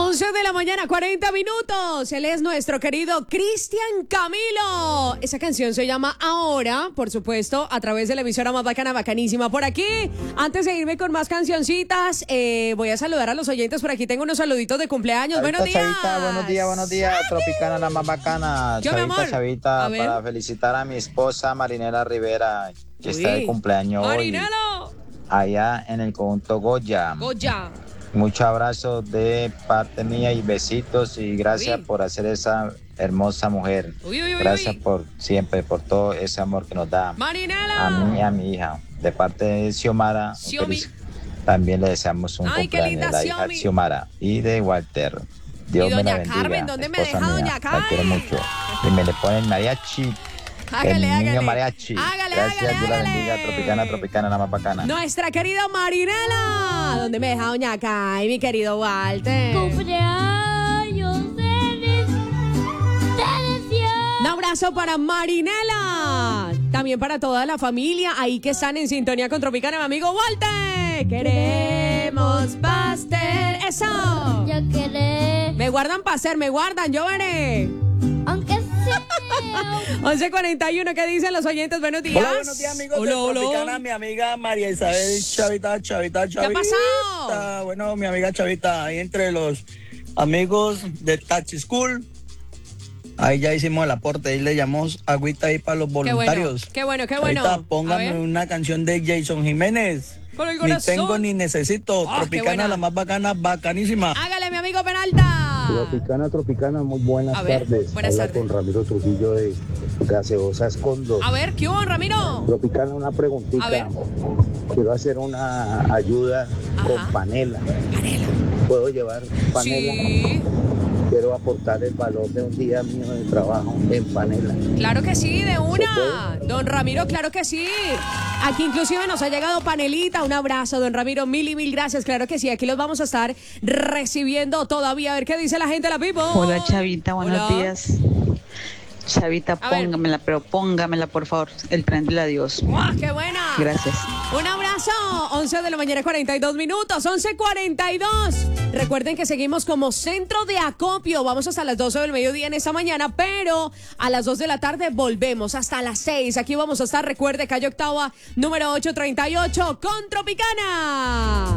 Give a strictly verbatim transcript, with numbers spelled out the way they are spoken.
once de la mañana, cuarenta minutos. Él es nuestro querido Cristian Camilo. Esa canción se llama Ahora, por supuesto, a través de la emisora más bacana, bacanísima. Por aquí, antes de irme con más cancioncitas, eh, voy a saludar a los oyentes. Por aquí tengo unos saluditos de cumpleaños. Chavita, Buenos días. Chavita, buenos días, buenos días. Tropicana, la más bacana. Yo, mi Chavita, amor. Chavita, A ver. para felicitar a mi esposa Marinela Rivera, que Uy. está de cumpleaños hoy, Marinelo. allá en el conjunto Goya. Goya. Muchos abrazos de parte mía y besitos y gracias Uy. por hacer esa hermosa mujer. Uy, uy, uy, Gracias uy. por siempre, por todo ese amor que nos da Marinela. a mí y a mi hija. De parte de Xiomara, un Xiomi. feliz- también le deseamos un Ay, qué cumpleaños linda a la hija Xiomi. Xiomara y de Walter. Dios Y me doña la bendiga. Carmen, ¿dónde me esposa deja mía, doña Carmen? La quiero mucho. Y me le ponen mariachi. Hágale, el niño hágale. mariachi. Hágale, Gracias, hágale, Dios la hágale. bendiga. Tropicana, tropicana, la más bacana. Nuestra querida Marinela. ¿Dónde me deja doña Kai, mi querido Walter? Cumpleaños feliz, te deseo. Un abrazo para Marinela. También para toda la familia ahí que están en sintonía con Tropicana, mi amigo Walter. Queremos pastel. Eso. Ya querés, Me guardan pastel, me guardan, yo veré. aunque sea. once cuarenta y uno, ¿qué dicen los oyentes? Buenos días. Hola, buenos días, amigos Hola, de hola. Tropicana, mi amiga María Isabel Chavita, Chavita, Chavita. ha pasado? Bueno, mi amiga Chavita, ahí entre los amigos de Taxi School, ahí ya hicimos el aporte, ahí le llamamos agüita ahí para los Qué bueno, voluntarios. qué bueno, qué bueno. Ahorita A póngame ver. una canción de Jason Jiménez. Por el Ni corazón. tengo ni necesito. Ah, qué buena. Tropicana, la más bacana, bacanísima. Hágale, mi amigo Peralta. Tropicana, Tropicana, muy buenas A ver, tardes. buenas Habla tardes. con Ramiro Trujillo de Gaseosas Condo. A ver, ¿qué hubo, Ramiro? Tropicana, una A ver. preguntita. Quiero hacer una ayuda Ajá. con panela. Panela. ¿Puedo llevar panela? Sí, Quiero aportar el valor de un día mío de trabajo en panela. claro que sí, de una. puede? Don Ramiro, claro que sí. Aquí inclusive nos ha llegado panelita. Un abrazo, don Ramiro. Mil y mil gracias. Claro que sí. Aquí los vamos a estar recibiendo todavía. A ver qué dice la gente de la Pipo. Hola Chavita, buenos Hola. días. Chavita, A ver. póngamela, pero póngamela por favor, el tren del adiós. ¡Guau, qué buena! Gracias. Un abrazo. once de la mañana, cuarenta y dos minutos. once cuarenta y dos. Recuerden que seguimos como centro de acopio. Vamos hasta las doce del mediodía en esta mañana, pero a las dos de la tarde volvemos hasta las seis. Aquí vamos a estar, recuerde, calle Octava, número ochocientos treinta y ocho, con Tropicana.